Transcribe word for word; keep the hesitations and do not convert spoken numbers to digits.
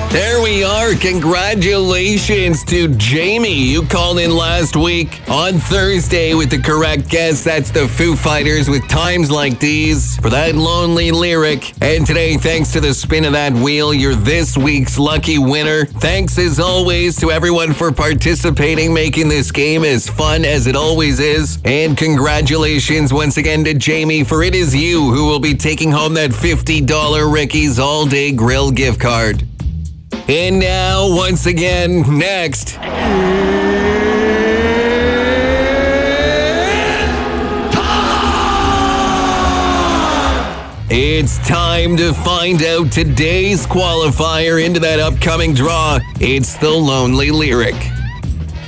There we are. Congratulations to Jamie. You called in last week on Thursday with the correct guess. That's the Foo Fighters with Times Like These for that lonely lyric. And today, thanks to the spin of that wheel, you're this week's lucky winner. Thanks as always to everyone for participating, making this game as fun as it always is. And congratulations once again to Jamie, for it is you who will be taking home that fifty dollars Ricky's All Day Grill gift card. And now, once again, next. It's time to find out today's qualifier into that upcoming draw. It's the lonely lyric.